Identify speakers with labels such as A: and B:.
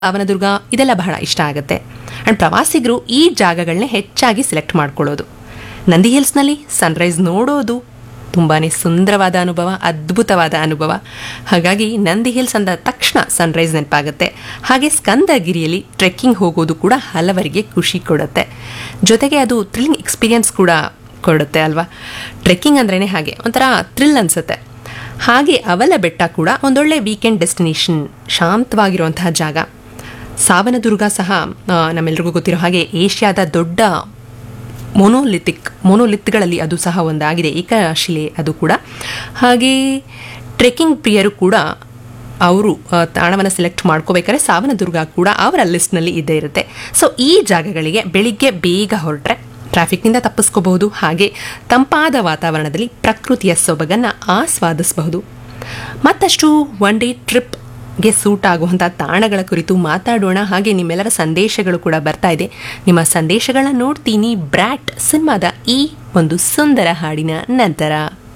A: ಅವನದುರ್ಗ ಇದೆಲ್ಲ ಬಹಳ ಇಷ್ಟ ಆಗುತ್ತೆ. ಆ್ಯಂಡ್ ಪ್ರವಾಸಿಗರು ಈ ಜಾಗಗಳನ್ನೇ ಹೆಚ್ಚಾಗಿ ಸೆಲೆಕ್ಟ್ ಮಾಡ್ಕೊಳ್ಳೋದು. ನಂದಿ ಹಿಲ್ಸ್ನಲ್ಲಿ ಸನ್ರೈಸ್ ನೋಡೋದು ತುಂಬಾ ಸುಂದರವಾದ ಅನುಭವ, ಅದ್ಭುತವಾದ ಅನುಭವ. ಹಾಗಾಗಿ ನಂದಿ ಹಿಲ್ಸ್ ಅಂದ ತಕ್ಷಣ ಸನ್ರೈಸ್ ನೆನಪಾಗುತ್ತೆ. ಹಾಗೆ ಸ್ಕಂದಗಿರಿಯಲ್ಲಿ ಟ್ರೆಕ್ಕಿಂಗ್ ಹೋಗೋದು ಕೂಡ ಹಲವರಿಗೆ ಖುಷಿ ಕೊಡುತ್ತೆ. ಜೊತೆಗೆ ಅದು ಥ್ರಿಲ್ಲಿಂಗ್ ಎಕ್ಸ್ಪೀರಿಯನ್ಸ್ ಕೂಡ ಕೊಡುತ್ತೆ ಅಲ್ವಾ. ಟ್ರೆಕ್ಕಿಂಗ್ ಅಂದ್ರೇ ಹಾಗೆ ಒಂಥರ ಥ್ರಿಲ್ ಅನಿಸುತ್ತೆ. ಹಾಗೆ ಅವಲ ಬೆಟ್ಟ ಕೂಡ ಒಂದೊಳ್ಳೆ ವೀಕೆಂಡ್ ಡೆಸ್ಟಿನೇಷನ್, ಶಾಂತವಾಗಿರುವಂತಹ ಜಾಗ. ಸಾವನದುರ್ಗ ಸಹ ನಮ್ಮೆಲ್ರಿಗೂ ಗೊತ್ತಿರೋ ಹಾಗೆ ಏಷ್ಯಾದ ದೊಡ್ಡ ಮೊನೋಲಿತ್ಗಳಲ್ಲಿ ಅದು ಸಹ ಒಂದಾಗಿದೆ, ಏಕಶಿಲೆ ಅದು ಕೂಡ. ಹಾಗೆ ಟ್ರೆಕ್ಕಿಂಗ್ ಪ್ರಿಯರು ಕೂಡ ಅವರು ತಾಣವನ್ನು ಸೆಲೆಕ್ಟ್ ಮಾಡ್ಕೋಬೇಕಾದ್ರೆ ಸಾವನದುರ್ಗ ಕೂಡ ಅವರ ಲಿಸ್ಟ್ನಲ್ಲಿ ಇದ್ದೇ ಇರುತ್ತೆ. ಸೊ ಈ ಜಾಗಗಳಿಗೆ ಬೆಳಿಗ್ಗೆ ಬೇಗ ಹೊರಟ್ರೆ ಟ್ರಾಫಿಕ್ನಿಂದ ತಪ್ಪಿಸ್ಕೋಬಹುದು. ಹಾಗೆ ತಂಪಾದ ವಾತಾವರಣದಲ್ಲಿ ಪ್ರಕೃತಿಯ ಸೊಬಗನ್ನು ಆಸ್ವಾದಿಸಬಹುದು. ಮತ್ತಷ್ಟು ಒನ್ ಡೇ ಟ್ರಿಪ್ಗೆ ಸೂಟ್ ಆಗುವಂಥ ತಾಣಗಳ ಕುರಿತು ಮಾತಾಡೋಣ. ಹಾಗೆ ನಿಮ್ಮೆಲ್ಲರ ಸಂದೇಶಗಳು ಕೂಡ ಬರ್ತಾ ಇದೆ. ನಿಮ್ಮ ಸಂದೇಶಗಳನ್ನ ನೋಡ್ತೀನಿ ಬ್ರ್ಯಾಟ್ ಸಿನಿಮಾದ ಈ ಒಂದು ಸುಂದರ ಹಾಡಿನ ನಂತರ.